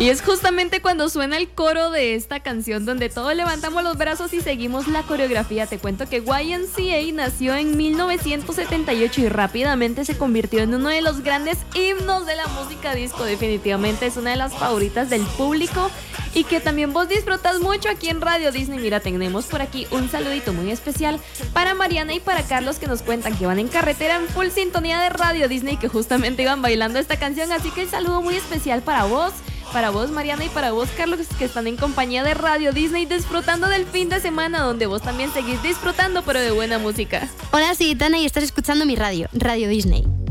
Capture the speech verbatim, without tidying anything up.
Y es justamente cuando suena el coro de esta canción donde todos levantamos los brazos y seguimos la coreografía. Te cuento que Y M C A nació en mil novecientos setenta y ocho y rápidamente se convirtió en uno de los grandes himnos de la música disco. Definitivamente es una de las favoritas del público y que también vos disfrutas mucho aquí en Radio Disney. Mira, tenemos por aquí un saludito muy especial para Mariana y para Carlos, que nos cuentan que van en carretera en full sintonía de Radio Disney, que justamente iban bailando esta canción. Así que el saludo muy especial para vos, para vos Mariana y para vos Carlos, que están en compañía de Radio Disney disfrutando del fin de semana, donde vos también seguís disfrutando pero de buena música. Hola, soy Tana y estás escuchando mi radio, Radio Disney.